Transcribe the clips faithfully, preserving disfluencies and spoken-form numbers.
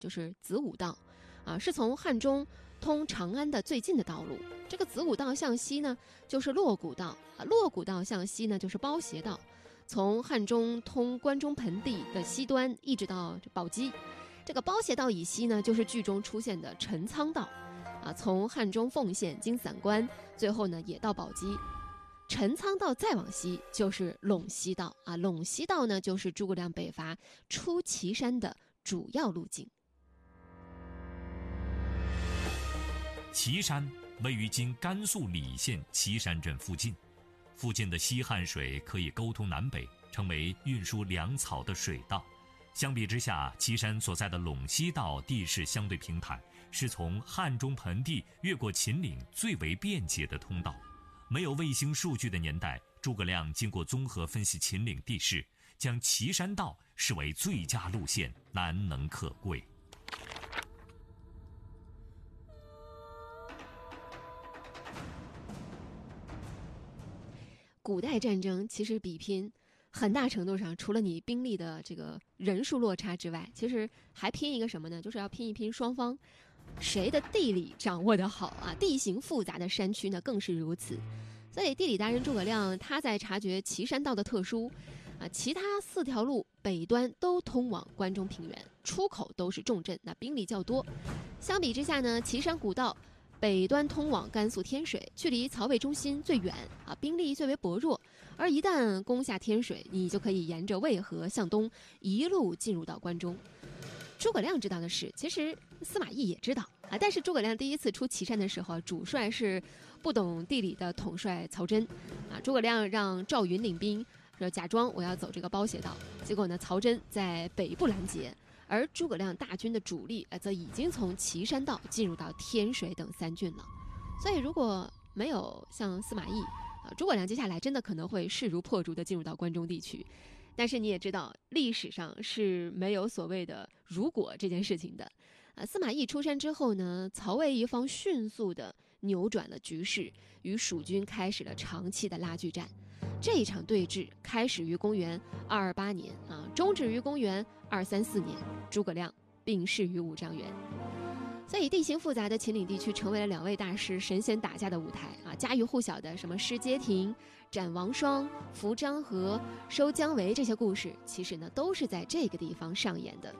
就是子午道啊，是从汉中通长安的最近的道路。这个子午道向西呢，就是洛谷道啊；洛谷道向西呢，就是包斜道。从汉中通关中盆地的西端，一直到宝鸡。这个包斜道以西呢，就是剧中出现的陈仓道啊。从汉中奉县经散关，最后呢也到宝鸡。陈仓道再往西就是陇西道啊。陇西道呢，就是诸葛亮北伐出祁山的主要路径。 祁山位于今甘肃礼县祁山镇附近，附近的西汉水可以沟通南北，成为运输粮草的水道。相比之下，祁山所在的陇西道地势相对平坦，是从汉中盆地越过秦岭最为便捷的通道。没有卫星数据的年代，诸葛亮经过综合分析秦岭地势，将祁山道视为最佳路线，难能可贵。 古代战争其实比拼很大程度上，除了你兵力的这个人数落差之外，其实还拼一个什么呢？就是要拼一拼双方谁的地理掌握得好啊。地形复杂的山区呢更是如此。所以地理达人诸葛亮他在察觉祁山道的特殊啊，其他四条路北端都通往关中平原，出口都是重镇，那兵力较多。相比之下呢，祁山古道北端通往甘肃天水，距离曹魏中心最远啊，兵力最为薄弱。而一旦攻下天水，你就可以沿着渭河向东一路进入到关中。诸葛亮知道的是，其实司马懿也知道啊，但是诸葛亮第一次出祁山的时候，主帅是不懂地理的统帅曹真啊。诸葛亮让赵云领兵，说假装我要走这个包斜道，结果呢，曹真在北部拦截。而诸葛亮大军的主力呃，则已经从祁山道进入到天水等三郡了。所以如果没有像司马懿啊，诸葛亮接下来真的可能会势如破竹地进入到关中地区。但是你也知道，历史上是没有所谓的如果这件事情的啊。司马懿出山之后呢，曹魏一方迅速地扭转了局势，与蜀军开始了长期的拉锯战。这一场对峙开始于公元二二八年啊，终止于公元二三四年，诸葛亮病逝于五丈原。所以地形复杂的秦岭地区成为了两位大师神仙打架的舞台啊！家喻户晓的什么失街亭、斩王双、扶张合、收姜维这些故事，其实呢都是在这个地方上演的。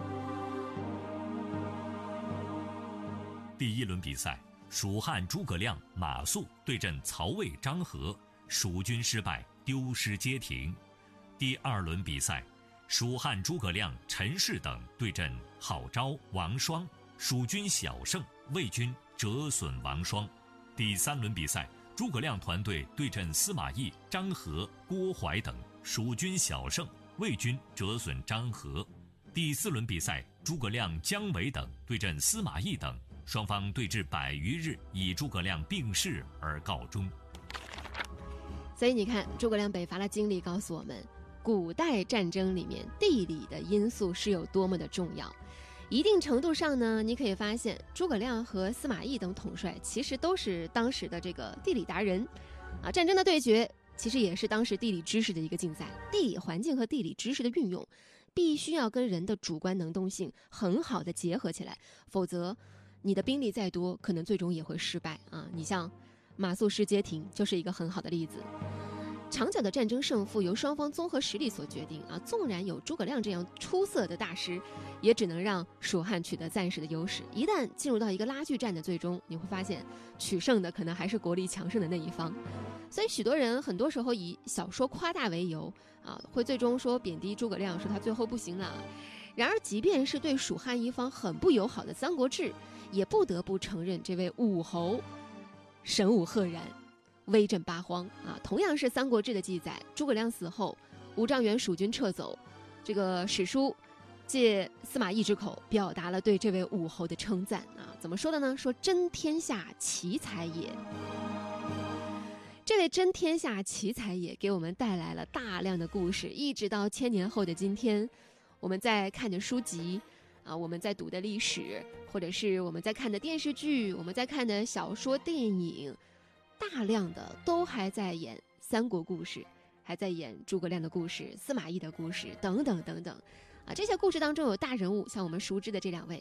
第一轮比赛，蜀汉诸葛亮、马谡对阵曹魏张合，蜀军失败，丢失街亭。第二轮比赛，蜀汉诸葛亮、陈氏等对阵郝昭、王双，蜀军小胜，魏军折损王双。第三轮比赛，诸葛亮团队对阵司马懿、张合、郭淮等，蜀军小胜，魏军折损张合。第四轮比赛，诸葛亮、姜维等对阵司马懿等，双方对峙百余日，以诸葛亮病逝而告终。 所以你看，诸葛亮北伐的经历告诉我们，古代战争里面地理的因素是有多么的重要。一定程度上呢，你可以发现诸葛亮和司马懿等统帅其实都是当时的这个地理达人啊。战争的对决其实也是当时地理知识的一个竞赛，地理环境和地理知识的运用必须要跟人的主观能动性很好的结合起来，否则你的兵力再多，可能最终也会失败啊。你像马谡失街亭就是一个很好的例子。长久的战争胜负由双方综合实力所决定啊，纵然有诸葛亮这样出色的大师，也只能让蜀汉取得暂时的优势。一旦进入到一个拉锯战的最终，你会发现取胜的可能还是国力强盛的那一方。所以许多人很多时候以小说夸大为由啊，会最终说贬低诸葛亮，说他最后不行了。然而即便是对蜀汉一方很不友好的《三国志》，也不得不承认这位武侯神武赫然，威震八荒啊！同样是《三国志》的记载，诸葛亮死后，五丈原蜀军撤走，这个史书借司马懿之口表达了对这位武侯的称赞啊！怎么说的呢？说真天下奇才也。这位真天下奇才也给我们带来了大量的故事，一直到千年后的今天，我们在看的书籍啊，我们在读的历史，或者是我们在看的电视剧，我们在看的小说、电影，大量的都还在演三国故事，还在演诸葛亮的故事、司马懿的故事等等等等啊。这些故事当中有大人物，像我们熟知的这两位，